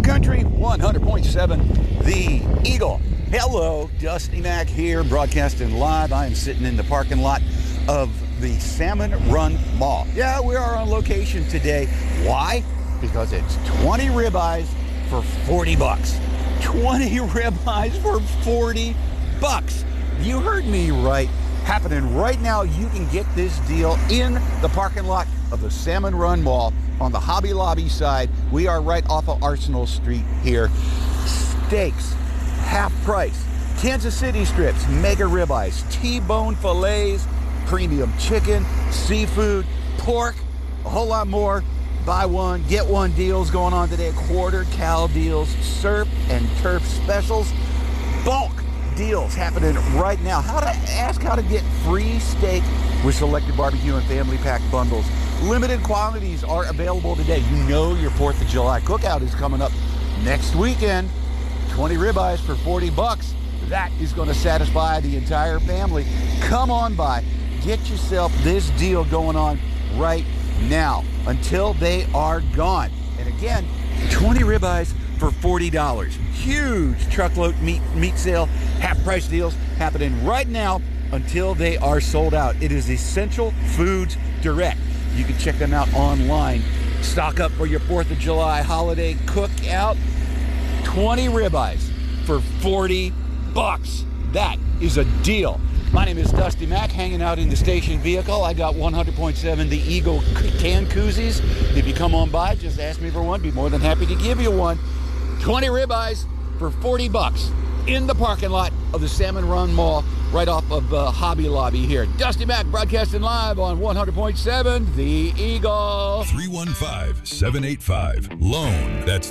Country 100.7 The Eagle. Hello, Dusty Mac here, broadcasting live. I am sitting in the parking lot of the Salmon Run Mall. Yeah, we are on location today. Why? Because it's 20 ribeyes for 40 bucks. 20 ribeyes for 40 bucks. You heard me right. Happening right now. You can get this deal in the parking lot of the Salmon Run Mall on the Hobby Lobby side. We are right off of Arsenal Street here. Steaks, half price. Kansas City strips, mega ribeyes, T-bone fillets, premium chicken, seafood, pork, a whole lot more. Buy one, get one deals going on today. Quarter cal deals, surf and turf specials, bulk deals happening right now. How to get free steak with selected barbecue and family pack bundles. Limited quantities are available today. You know your 4th of July cookout is coming up next weekend. 20 ribeyes for 40 bucks. That is going to satisfy the entire family. Come on by. Get yourself this deal going on right now until they are gone. And again, 20 ribeyes for $40. Huge truckload meat sale, half price deals happening right now until they are sold out. It is Essential Foods Direct. You can check them out online. Stock up for your 4th of July holiday cookout. 20 ribeyes for 40 bucks. That is a deal. My name is Dusty Mac, hanging out in the station vehicle. I got 100.7 The Eagle can koozies. If you come on by, just ask me for one. Be more than happy to give you one. 20 ribeyes for 40 bucks in the parking lot of the Salmon Run Mall, right off of Hobby Lobby here. Dusty Mac broadcasting live on 100.7 The Eagle. 315-785-LOAN. That's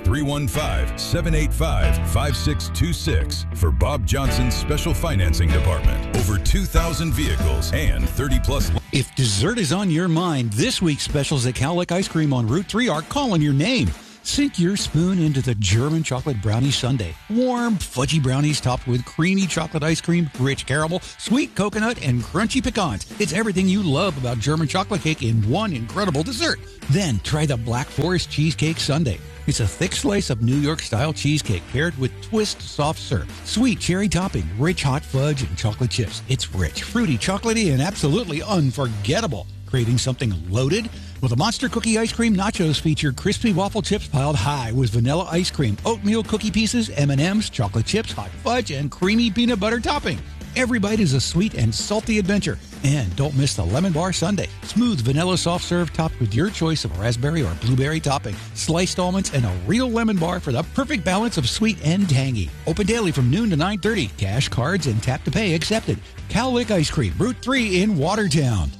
315-785-5626 for Bob Johnson's Special Financing Department. Over 2,000 vehicles and 30-plus. If dessert is on your mind, this week's specials at Cowlick Ice Cream on Route 3 are calling your name. Sink your spoon into the German chocolate brownie sundae. Warm, fudgy brownies topped with creamy chocolate ice cream, rich caramel, sweet coconut, and crunchy pecans. It's everything you love about German chocolate cake in one incredible dessert. Then try the Black Forest cheesecake sundae. It's a thick slice of New York-style cheesecake paired with twist soft serve, sweet cherry topping, rich hot fudge, and chocolate chips. It's rich, fruity, chocolatey, and absolutely unforgettable. Craving something loaded? Well, the Monster Cookie Ice Cream Nachos feature crispy waffle chips piled high with vanilla ice cream, oatmeal cookie pieces, M&Ms, chocolate chips, hot fudge, and creamy peanut butter topping. Every bite is a sweet and salty adventure. And don't miss the Lemon Bar Sundae. Smooth vanilla soft serve topped with your choice of raspberry or blueberry topping, sliced almonds, and a real lemon bar for the perfect balance of sweet and tangy. Open daily from noon to 9:30. Cash, cards, and tap to pay accepted. Cowlick Ice Cream, Route 3 in Watertown.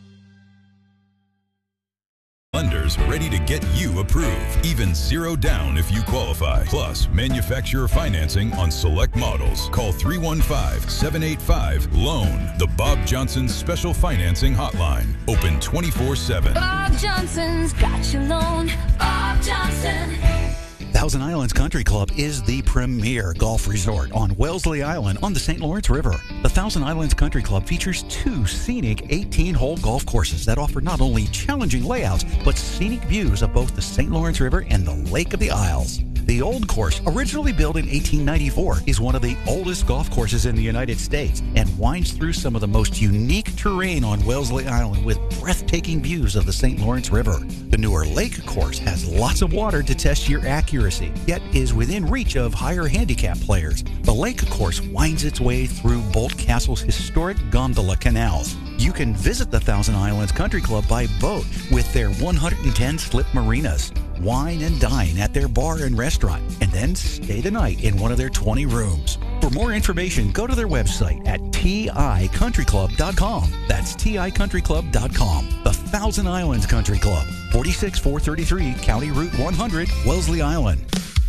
Lenders ready to get you approved. Even zero down if you qualify. Plus, manufacturer financing on select models. Call 315-785-LOAN. The Bob Johnson's Special Financing Hotline. Open 24/7. Bob Johnson's got your loan. Bob Johnson. Thousand Islands Country Club is the premier golf resort on Wellesley Island on the St. Lawrence River. The Thousand Islands Country Club features 2 scenic 18-hole golf courses that offer not only challenging layouts, but scenic views of both the St. Lawrence River and the Lake of the Isles. The Old Course, originally built in 1894, is one of the oldest golf courses in the United States and winds through some of the most unique terrain on Wellesley Island with breathtaking views of the St. Lawrence River. The newer Lake Course has lots of water to test your accuracy, yet is within reach of higher handicap players. The Lake Course winds its way through Bolt Castle's historic gondola canals. You can visit the Thousand Islands Country Club by boat with their 110 slip marinas. Wine and dine at their bar and restaurant, and then stay the night in one of their 20 rooms. For more information, go to their website at ticountryclub.com. That's ticountryclub.com. The Thousand Islands Country Club, 46433 County Route 100, Wellesley Island.